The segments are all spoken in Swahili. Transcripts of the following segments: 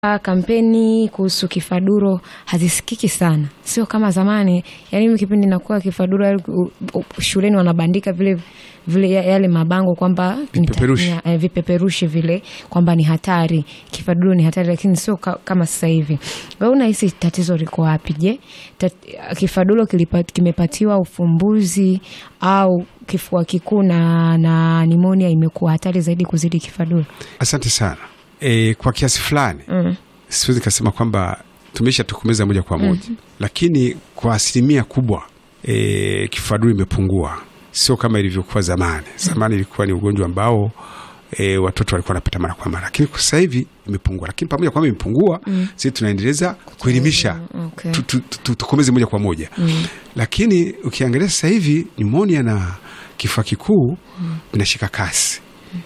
Kampeni kuhusu kifaduro hazisikiki sana, sio kama zamani. Yani mimi kipindi nakuwa kifaduro shuleni wanabandika vile yale mabango kwamba vipeperushi vile kwamba ni hatari, kifaduro ni hatari, lakini sio kama sasa hivi. Wewe unahisi tatizo liko wapi? Je, kifaduro kimepatiwa ufumbuzi au kifua kikuu na pneumonia imekuwa hatari zaidi kuzidi kifaduro? Asante sana. Kwa kiasi fulani siwezi kusema kwamba tumeshatokomeza moja kwa moja, lakini kwa asilimia kubwa kifaduro imepungua, sio kama ilivyokuwa zamani. Zamani ilikuwa ni ugonjwa ambao watoto walikuwa wanapata mara kwa mara, lakini sasa hivi imepungua. Lakini pamoja kwamba imepungua, sisi tunaendeleza kuelimisha tukomeze moja kwa moja. Lakini ukiangalia sasa hivi pneumonia na kifua kikuu vinashika kasi.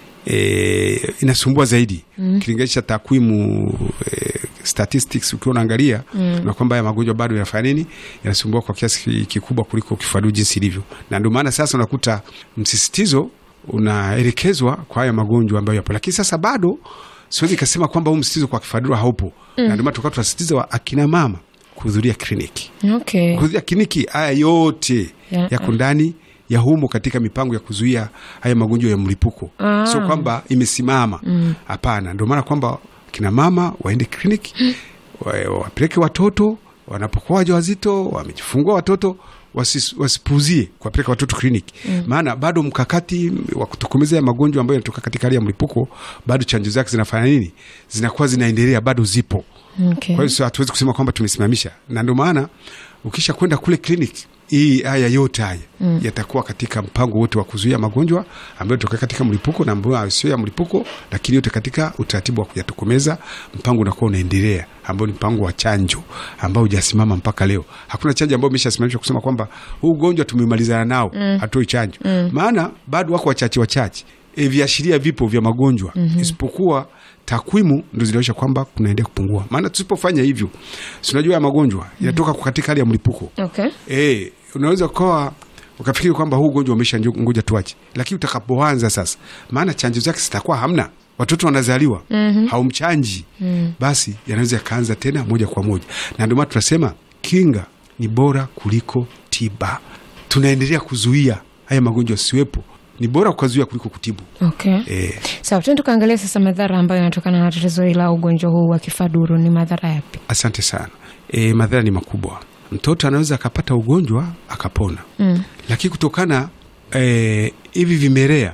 Inasumbua zaidi kilinganisha takwimu statistics. Ukiwa unaangalia na kwamba ya magonjwa bado yanafanya nini, yanasumbua kwa kiasi kikubwa kuliko kifaduro jinsi ilivyo, na ndio maana sasa unakuta msisitizo unaelekezwa kwa haya magonjwa ambayo yapo. Lakini sasa bado siwezi kusema kwamba huu msisitizo kwa kifaduro haupo, na ndio maana tukao tunasisitiza wa akina mama kuhudhuria kliniki. Kuhudhuria kliniki, haya yote yako ndani ya humo katika mipango ya kuzuia haya magonjwa ya mlipuko. Sio kwamba imesimama, hapana. Ndio maana kwamba kina mama waende kliniki, wapeleke watoto wanapokuwa wajawazito, wamejifungua watoto, wasipuzie kuwapeleka watoto kliniki. Maana bado mkakati wa kutokomeza magonjwa ambayo yanatoka katika hali ya mlipuko, bado chanjo zake zinafanya nini, zinakuwa zinaendelea, bado zipo. Kwa hiyo hatuwezi kusema kwamba tumesimamisha, na ndio maana ukisha kwenda kule kliniki, haya yote haya yatakuwa katika mpango wote wa kuzuia magonjwa ambayo yanatoka katika mlipuko na ambayo sio ya mlipuko, lakini yote katika utaratibu wa kuyatokomeza. Mpango unakuwa unaendelea, ambao ni mpango wa chanjo ambao hujasimama mpaka leo. Hakuna chanjo ambayo imeshasimamishwa kusema kwamba huu ugonjwa tumemalizana nao, hatoi chanjo. Maana bado wako wachache viashiria vipo vya magonjwa, isipokuwa takwimu ndio zinaonyesha kwamba kunaendelea kupungua. Maana tusipofanya hivyo, tunajua ya magonjwa yanatoka katika hali ya mlipuko. Unaweza kwa ukafikiri kwamba huu ugonjwa umesha, ngoja tuache, lakini utakapoanza sasa, maana chanjo zake zitakuwa hamna, watoto wanazaliwa haumchanji, basi yanaweza kaanza tena moja kwa moja. Na ndio maana tunasema kinga ni bora kuliko tiba. Tunaendelea kuzuia haya magonjwa siwepo, ni bora kuzuia kuliko kutibu. Sawa, twende tukaangalia sasa madhara ambayo yanatokana na tatizo la ugonjwa huu wa kifaduro. Ni madhara yapi? Asante sana. Madhara ni makubwa. Mtoto anaweza akapata ugonjwa akapona, lakini kutokana hivi vimelea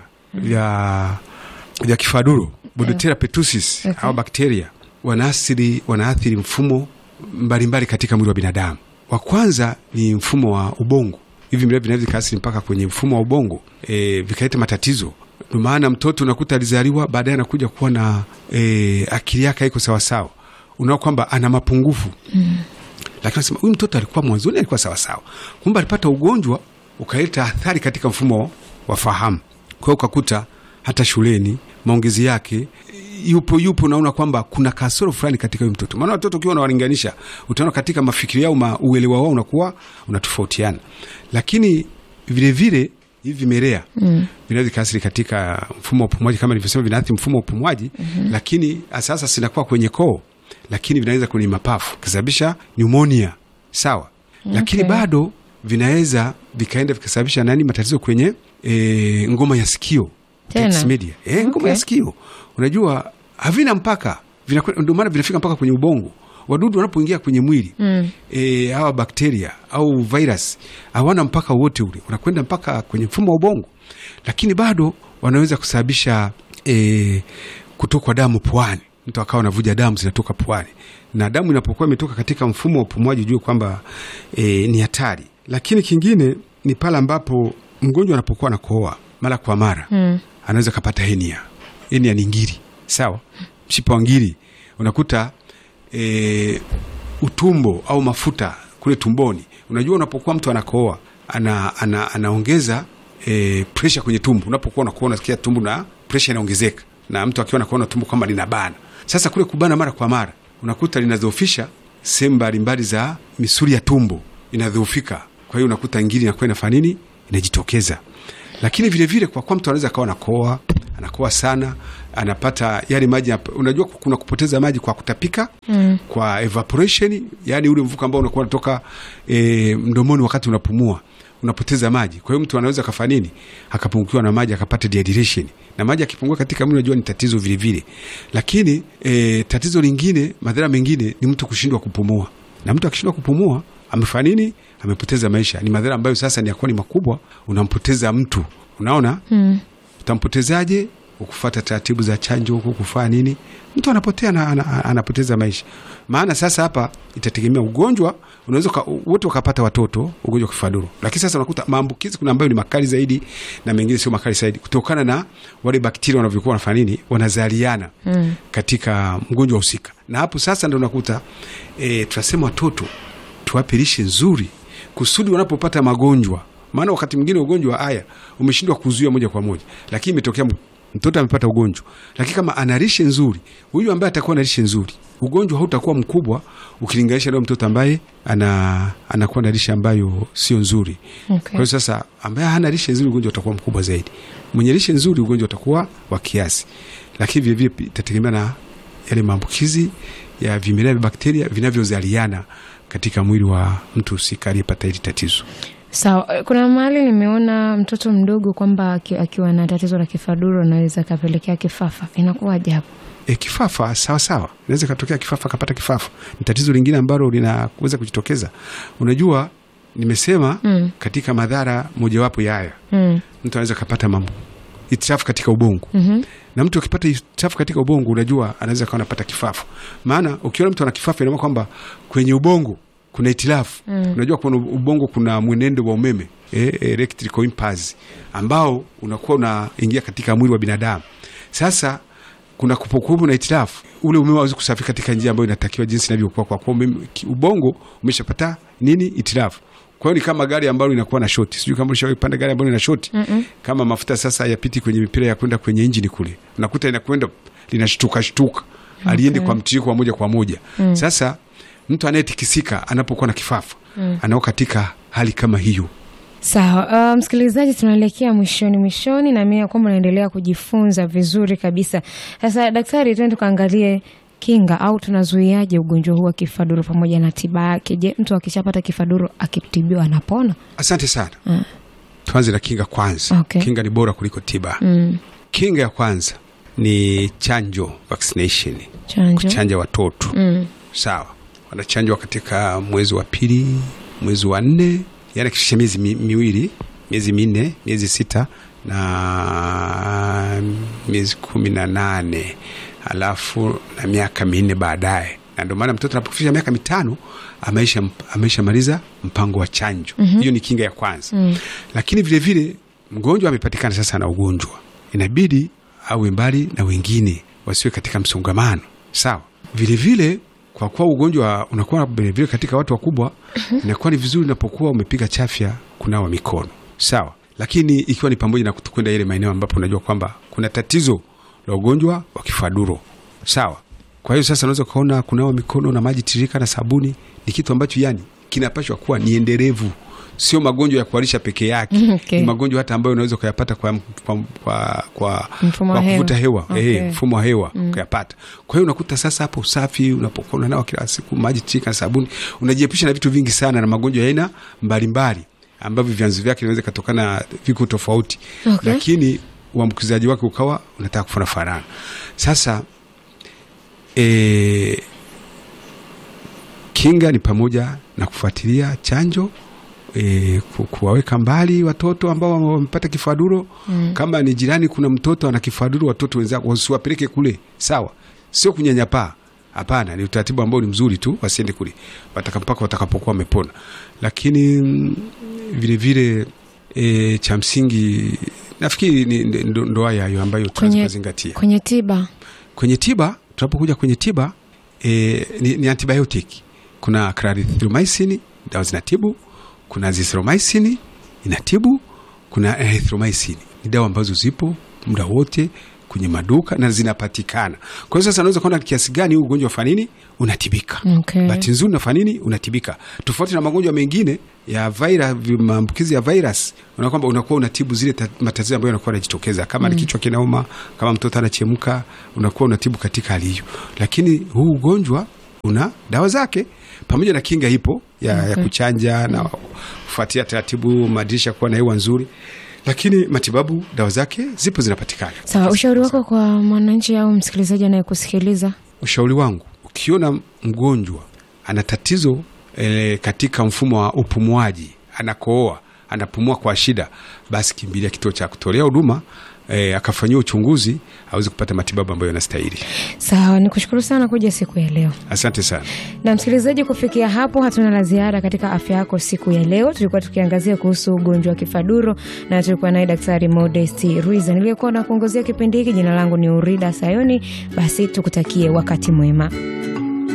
vya kifaduro, Bordetella pertussis au bakteria, wanaathiri mfumo mbalimbali katika mwili wa binadamu. Wa kwanza ni mfumo wa ubongo. Hivi vimelea vinaweza kuathiri mpaka kwenye mfumo wa ubongo, vikaleta matatizo. Ndio maana mtoto unakuta alizaliwa, baadaye anakuja kuwa na akili yake haiko sawa sawa, unaona kwamba ana mapungufu. Lakini nasema huyu mtoto alikuwa mwanzoni alikuwa sawa sawa, kumbe alipata ugonjwa ukaleta athari katika mfumo wa fahamu. Kwa hiyo ukakuta hata shuleni maongezi yake yupo naona kwamba kuna kasoro fulani katika huyu mtoto. Maana watoto ukiwa unawalinganisha, utaona katika mafikiri yao, uelewa wao unakuwa unatofautiana. Lakini vile vile hivi vimelea vinaweza kuathiri katika mfumo wa upumuaji, kama nilivyosema vinaathiri mfumo wa upumuaji. Lakini sasa sinakuwa kwenye koo, lakini vinaweza kwenye mapafu kusababisha pneumonia, sawa. Lakini bado vinaweza vikaenda vikasababisha matatizo kwenye ngoma ya sikio, media. Ngoma ya sikio, unajua havina mpaka, ndio maana vinafika mpaka kwenye ubongo. Wadudu wanapoingia kwenye mwili, hawa bakteria au virus hawana mpaka wote ule, unakwenda mpaka kwenye mfumo wa ubongo. Lakini bado wanaweza kusababisha kutokwa damu puani. Mtu akawa anavuja damu zinatoka puani, na damu inapokuwa imetoka katika mfumo wa upumuaji, ujue kwamba ni hatari. Lakini kingine ni pale ambapo mgonjwa anapokuwa anakohoa mara kwa mara, anaweza kupata henia. Henia ni ngiri, sawa, mshipa wa ngiri. Unakuta utumbo au mafuta kule tumboni. Unajua unapokuwa mtu anakohoa anaongeza pressure kwenye tumbo. Unapokuwa unakohoa unasikia tumbo na pressure inaongezeka, na mtu akiwa anakohoa tumbo kama linabana. Sasa kule kubana mara kwa mara, unakuta linadhoofisha sehemu mbalimbali za misuli ya tumbo, inadhoofika. Kwa hiyo unakuta ngiri inakuwa inafanya nini, inajitokeza. Lakini vile vile kwa mtu anaweza akawa anakoa sana, anapata yale maji, unajua kuna kupoteza maji kwa kutapika, kwa evaporation, yani ule mvuke ambao unakuwa unatoka mdomoni wakati unapumua, unapoteza maji. Kwa hiyo mtu anaweza kafanya nini? Akapungukiwa na maji, akapata dehydration. Na maji akipungua katika mwili, unajua ni tatizo vile vile. Lakini tatizo lingine, madhara mengine ni mtu kushindwa kupumua. Na mtu akishindwa kupumua, amefanya nini? Amepoteza maisha. Ni madhara ambayo sasa ni makubwa, unampoteza mtu. Unaona? Utampotezaje? Ukufuata taratibu za chanjo huko, kufanya nini, mtu anapotea na anapoteza maisha. Maana sasa hapa itategemea ugonjwa, unaweza wote wakapata watoto ugonjwa wa kifaduro, lakini sasa unakuta maambukizi kuna ambayo ni makali zaidi na mengine sio makali zaidi, kutokana na wale bakteria wanavyokuwa wanafanya nini, wanazaliana katika mgonjwa husika. Na hapo sasa ndio unakuta tunasema watoto tuwape lishe nzuri kusudi wanapopata magonjwa. Maana wakati mwingine ugonjwa haya umeshindwa kuzuia moja kwa moja, lakini imetokea mtoto amepata ugonjwa, lakini kama ana lishe nzuri, huyu ambaye atakuwa na lishe nzuri, ugonjwa hautakuwa mkubwa ukilinganisha na mtoto ambaye anakuwa na lishe ambayo sio nzuri. Okay. Kwa hiyo sasa ambaye hana lishe nzuri, ugonjwa utakuwa mkubwa zaidi. Mwenye lishe nzuri, ugonjwa utakuwa wa kiasi. Lakini vile vile itategemea na yale maambukizi ya vimelea vya bakteria vinavyozaliana katika mwili wa mtu husika aliyepata hili tatizo. Sawa, kuna mahali nimeona mtoto mdogo kwamba akiwa na tatizo la kifaduro anaweza kapelekea kifafa. Inakuwaje hapo? Kifafa sawa. Inaweza katokea kifafa, kapata kifafa. Ni tatizo lingine ambalo linaweza kujitokeza. Unajua nimesema katika madhara mojawapo ya haya. Mtu anaweza kapata itilafu katika ubongo. Na mtu akipata itilafu katika ubongo, unajua anaweza kawa anapata kifafa. Maana ukiona mtu ana kifafa, ina maana kwamba kwenye ubongo kuna itilafu. Unajua kwa ubongo kuna mwenendo wa umeme, electrical impulse, ambao unakuwa unaingia katika mwili wa binadamu. Sasa kuna kupokuwa na itilafu, ule umeme hauwezi kusafiri katika njia ambayo inatakiwa jinsi inavyokuwa, kwa ubongo umeshapata nini, itilafu. Kwa hiyo ni kama gari ambalo linakuwa na shoti. Sijui kama ulishapanda gari ambalo lina shoti. Kama mafuta sasa yapiti kwenye mipira ya kwenda kwenye injini kule, unakuta inakwenda linashtuka, aliendi kwa mtiririko wa moja kwa moja. Sasa mtu anayetikisika anapokuwa na kifafa anao katika hali kama hiyo. Sawa, msikilizaji, tunaelekea mwishoni na mimi kwamba naendelea kujifunza vizuri kabisa. Sasa daktari, twende tukaangalie kinga au tunazuiaje ugonjwa huu wa kifaduro pamoja na tiba yake. Je, mtu akishapata kifaduro akitibiwa anapona? Asante sana. Tuanze na kinga kwanza. Okay. Kinga ni bora kuliko tiba. Kinga ya kwanza ni chanjo, vaccination. Kuchanja watoto. Sawa. Wanachanjwa katika mwezi wa pili, mwezi wa 4, yani kisha miezi miwili, miezi 4, miezi 6 na miezi 18, alafu na miaka 4 baadaye. Na ndio maana mtoto anapofikisha miaka 5 ameisha maliza mpango wa chanjo. Hiyo ni kinga ya kwanza. Lakini vile vile mgonjwa amepatikana sasa na ugonjwa, inabidi awe mbali na wengine, wasiwe katika msongamano. Sawa. Vile vile kwa kuwa ugonjwa unakuwa vile vile katika watu wakubwa, inakuwa ni vizuri unapokuwa umepiga chafya kunawa mikono. Sawa. Lakini ikiwa ni pamoja na kutokwenda ile maeneo ambapo unajua kwamba kuna tatizo la ugonjwa wa kifaduro. Sawa. Kwa hiyo sasa unaweza kuona kunawa mikono na maji tiririka na sabuni ni kitu ambacho yani kinapaswa kuwa ni endelevu. Sio magonjwa ya kuharisha peke yake. Okay. Ni magonjwa hata ambayo unaweza kuyapata kwa kuvuta hewa. Okay. Mfumo wa hewa kuyapata. Kwa hiyo unakuta sasa hapo usafi, unapokuwa unanawa kila siku maji tiririka na sabuni, unajiepusha na vitu vingi sana na magonjwa ya aina mbalimbali ambavyo vyanzo vyake vinaweza kutokana viko tofauti. Okay. Lakini uambukizaji wake ukawa unataka kufanana. Sasa kinga ni pamoja na kufuatilia chanjo, kuwaweka mbali watoto ambao wamepata kifaduro. Kama ni jirani kuna mtoto ana kifaduro, watoto wenzao wasiwapeleke kule. Sawa. Sio kunyanyapaa. Hapana, ni utaratibu ambao ni mzuri tu, wasiende kule mpaka watakapokuwa wamepona. Lakini vile vile cha msingi nafikiri ndo haya hayo ambayo tunaweza kuzingatia. Kwenye tiba tunapokuja kwenye tiba ni antibiotic. Kuna clarithromycin, dawa zinatibu. Kuna azithromycin inatibu. Kuna erythromycin, ni dawa ambazo zipo muda wote kwenye maduka na zinapatikana. Kwa hiyo sasa unaweza kuona kiasi gani huu ugonjwa wa nini unatibika. Okay. Bahati nzuri na nini unatibika. Tofauti na magonjwa mengine ya virus, maambukizi ya virus, unaona kwamba unakuwa unatibu zile matatizo ambayo yanakuwa yanajitokeza kama ni kichwa kinauma, kama mtoto anachemka, unakuwa unatibu katika hali hiyo. Lakini huu ugonjwa una dawa zake pamoja na kinga ipo ya kuchanja na kufuatia taratibu madirisha kuwa na hewa nzuri. Lakini matibabu dawa zake zipo zinapatikana. Sawa, ushauri wako kwa mwananchi au msikilizaji anayekusikiliza? Ushauri wangu, ukiona mgonjwa ana tatizo katika mfumo wa upumuaji, anakohoa, anapumua kwa shida, basi kimbilia kituo cha kutolea huduma, akafanyia uchunguzi, aweze kupata matibabu ambayo yanastahili. Sawa, nikushukuru sana kuja siku ya leo. Asante sana. Na msikilizaji, kufikia hapo hatuna la ziada katika afya yako siku ya leo. Tulikuwa tukiangazia kuhusu ugonjwa wa kifaduro na tulikuwa naye Daktari Modesti Ruiza. Niliyekuwa na kuongozea kipindi hiki, jina langu ni Urida Sayoni. Basi tukutakie wakati mwema.